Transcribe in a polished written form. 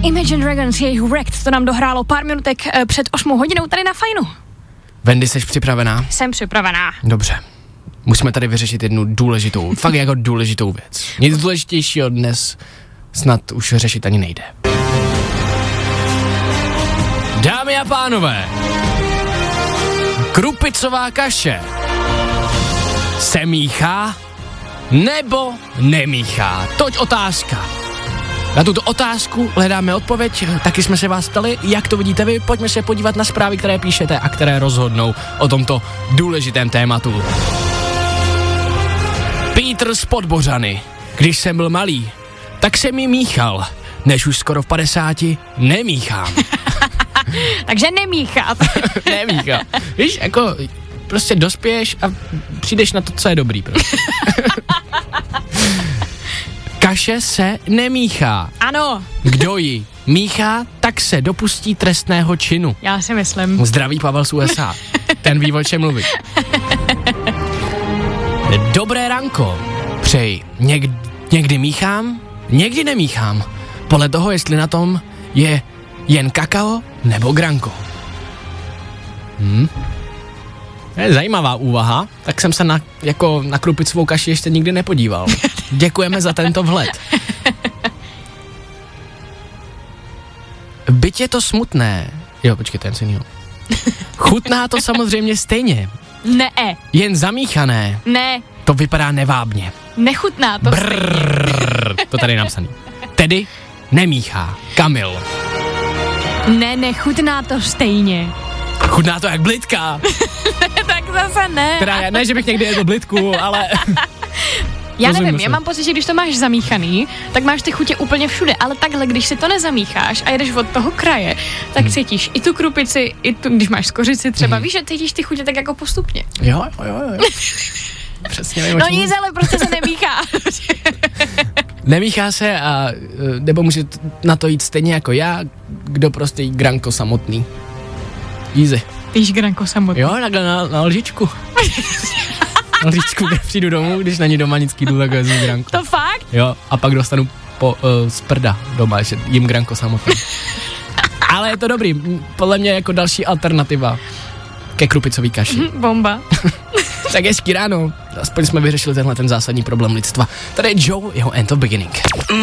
Imagine Dragons, jejich Wrecked, to nám dohrálo pár minutek před 8 hodinou tady na Fajnu. Wendy, jsi připravená? Jsem připravená. Dobře. Musíme tady vyřešit jednu důležitou, fakt jako důležitou věc. Nic důležitějšího dnes snad už řešit ani nejde. Dámy a pánové, krupicová kaše se míchá nebo nemíchá? Toť otázka. Na tuto otázku hledáme odpověď, taky jsme se vás ptali, jak to vidíte vy, pojďme se podívat na zprávy, které píšete a které rozhodnou o tomto důležitém tématu. Pítr z Podbořany. Když jsem byl malý, tak jsem mi míchal, než už skoro v 50 nemíchám. Takže nemíchat. Nemíchám. Víš, jako prostě dospěješ a přijdeš na to, co je dobrý. Prostě. Kaše se nemíchá. Ano. Kdo ji míchá, tak se dopustí trestného činu. Já si myslím. Zdraví Pavel z USA. Ten ví, o čem mluví. Dobré ranko. Přeji. Někdy míchám, někdy nemíchám. Podle toho, jestli na tom je jen kakao nebo granko. To je zajímavá úvaha, tak jsem se na krupicovou kaši ještě nikdy nepodíval. Děkujeme za tento vhled. Byť je to smutné. Jo, počkej, ten syn, jo. Chutná to samozřejmě stejně. Ne. Jen zamíchané. Ne. To vypadá nevábně. Nechutná to stejně. To tady je napsaný. Tedy nemíchá. Kamil. Ne, nechutná to stejně. Chutná to jak blitka. Tak zase ne. Teda ne, že bych někdy jedl blitku, ale... Já nevím, já mám pocit, že když to máš zamíchaný, tak máš ty chutě úplně všude, ale takhle, když si to nezamícháš a jedeš od toho kraje, tak cítíš i tu krupici, i tu, když máš skořici třeba, víš, že cítíš ty chutě tak jako postupně. Jo. Přesně nevím, no nic, ale prostě se nemíchá. Nemíchá se a nebo může na to jít stejně jako já, kdo prostě jí granko samotný. Easy. Jíš granko samotný. Jo, takhle na lžičku. Na lžičku, když přijdu domů, když není doma nic kýdu, tak vezmu granko. To fakt? Jo, a pak dostanu z prda doma, že jím granko samotný. Ale je to dobrý, podle mě jako další alternativa ke krupicový kaši. Bomba. Tak hezký ráno, aspoň jsme vyřešili tenhle ten zásadní problém lidstva. Tady je Joe, jeho End of Beginning.